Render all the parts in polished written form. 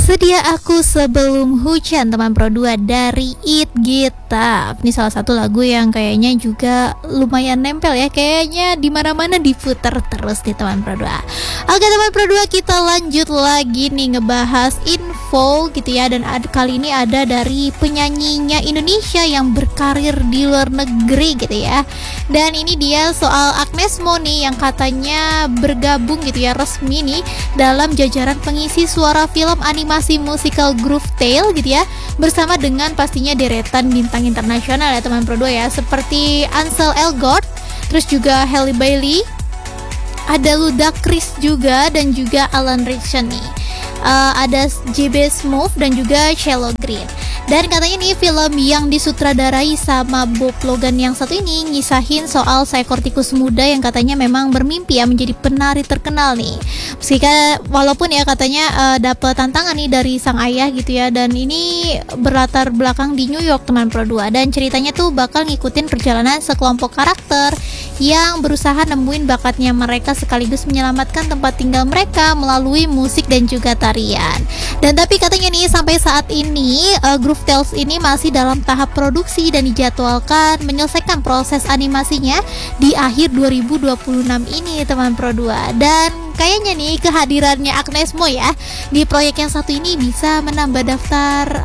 Sedia aku sebelum hujan, teman Pro 2 dari It Gitaf. Ini salah satu lagu yang kayaknya juga lumayan nempel ya, kayaknya di mana-mana diputar terus di teman Pro 2. Oke teman Pro 2, kita lanjut lagi nih ngebahas info gitu ya. Dan kali ini ada dari penyanyinya Indonesia yang berkarir di luar negeri gitu ya. Dan ini dia soal Agnes Mo nih, yang katanya bergabung gitu ya resmi nih dalam jajaran pengisi suara film animasi musikal Groove Tale gitu ya, bersama dengan pastinya deretan bintang internasional ya teman Pro 2 ya, seperti Ansel Elgort, terus juga Halle Bailey, ada Ludacris juga, dan juga Alan Rickson nih. Ada JB Smoove dan juga Shallow Green. Dan katanya nih film yang disutradarai sama Bob Logan yang satu ini ngisahin soal seekor tikus muda yang katanya memang bermimpi ya menjadi penari terkenal nih. Walaupun ya katanya dapat tantangan nih dari sang ayah gitu ya. Dan ini berlatar belakang di New York teman Pro 2. Dan ceritanya tuh bakal ngikutin perjalanan sekelompok karakter yang berusaha nemuin bakatnya mereka sekaligus menyelamatkan tempat tinggal mereka melalui musik dan juga tarian. Dan tapi katanya nih sampai saat ini Groove Tales ini masih dalam tahap produksi dan dijadwalkan menyelesaikan proses animasinya di akhir 2026 ini teman Pro 2. Dan kayaknya nih kehadirannya Agnes Mo ya di proyek yang satu ini bisa menambah daftar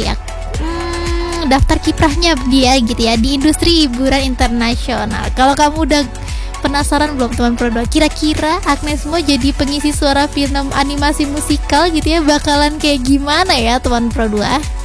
daftar kiprahnya dia gitu ya di industri hiburan internasional. Kalau kamu udah penasaran belum teman Pro 2, kira-kira Agnes Mo jadi pengisi suara film animasi musikal gitu ya bakalan kayak gimana ya teman Pro 2?